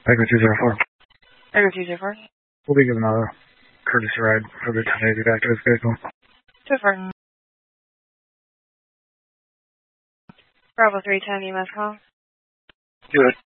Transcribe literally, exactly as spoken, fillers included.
Echo two zero four. Echo two zero four. We'll be giving a courtesy ride for the ten eighty back to his vehicle. two four. Bravo three ten, E M S call. Good.